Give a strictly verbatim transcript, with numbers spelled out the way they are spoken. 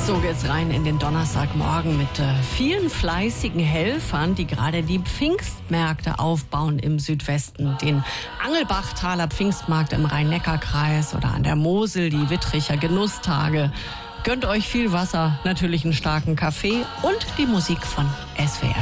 So geht's rein in den Donnerstagmorgen mit äh, vielen fleißigen Helfern, die gerade die Pfingstmärkte aufbauen im Südwesten. Den Angelbachtaler Pfingstmarkt im Rhein-Neckar-Kreis oder an der Mosel, die Wittricher Genusstage. Gönnt euch viel Wasser, natürlich einen starken Kaffee und die Musik von S W R.